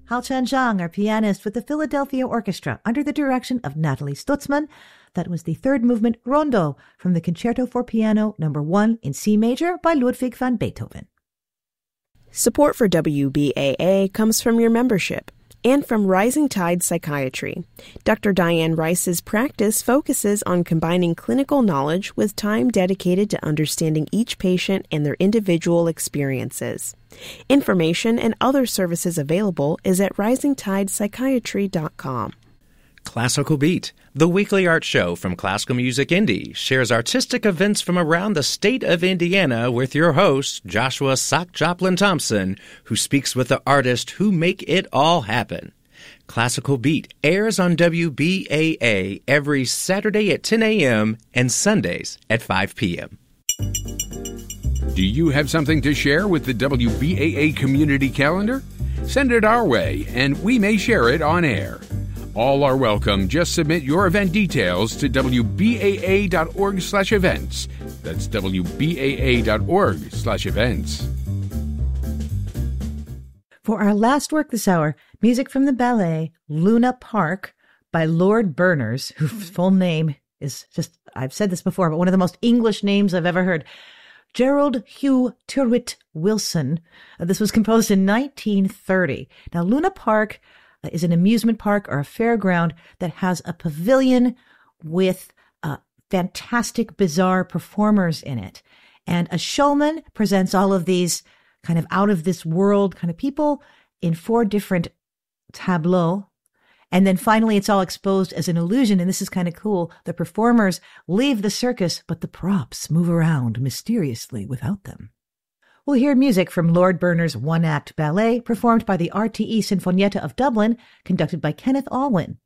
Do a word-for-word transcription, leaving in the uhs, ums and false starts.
Hao Chen Zhang, our pianist with the Philadelphia Orchestra under the direction of Natalie Stutzman. That was the third movement Rondo from the Concerto for Piano number one in C major by Ludwig van Beethoven. Support for W B A A comes from your membership and from Rising Tide Psychiatry. Doctor Diane Rice's practice focuses on combining clinical knowledge with time dedicated to understanding each patient and their individual experiences. Information and other services available is at rising tide psychiatry dot com. Classical Beat, the weekly art show from Classical Music Indie, shares artistic events from around the state of Indiana with your host, Joshua Sock Joplin Thompson, who speaks with the artists who make it all happen. Classical Beat airs on W B A A every Saturday at ten a.m. and Sundays at five p.m. Do you have something to share with the W B A A community calendar? Send it our way, and we may share it on air. All are welcome. Just submit your event details to W B A A dot org slash events. That's W B A A dot org slash events. For our last work this hour, music from the ballet Luna Park by Lord Berners, whose full name is just, I've said this before, but one of the most English names I've ever heard. Gerald Hugh Tyrwhitt Wilson. Uh, this was composed in nineteen thirty. Now, Luna Park uh, is an amusement park or a fairground that has a pavilion with uh, fantastic, bizarre performers in it. And a showman presents all of these kind of out-of-this-world kind of people in four different tableaux. And then finally, it's all exposed as an illusion, and this is kind of cool. The performers leave the circus, but the props move around mysteriously without them. We'll hear music from Lord Berners' one-act ballet, performed by the R T E Sinfonietta of Dublin, conducted by Kenneth Alwyn.